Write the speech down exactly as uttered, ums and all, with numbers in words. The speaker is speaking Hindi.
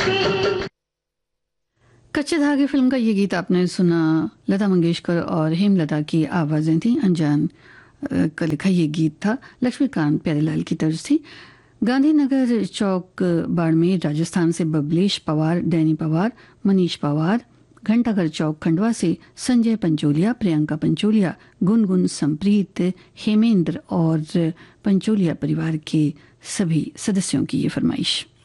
कच्चे धागे फिल्म का ये गीत आपने सुना। लता मंगेशकर और हेमलता की आवाज़ें थी। अनजान अ, का लिखा ये गीत था। लक्ष्मीकांत प्यारेलाल की तर्ज थी। गांधीनगर चौक बाड़मेर राजस्थान से बबलेश पवार, डैनी पवार, मनीष पवार, घंटाघर चौक खंडवा से संजय पंचोलिया, प्रियंका पंचोलिया, गुनगुन, संप्रीत, हेमेंद्र और पंचोलिया परिवार के सभी सदस्यों की ये फरमाइश।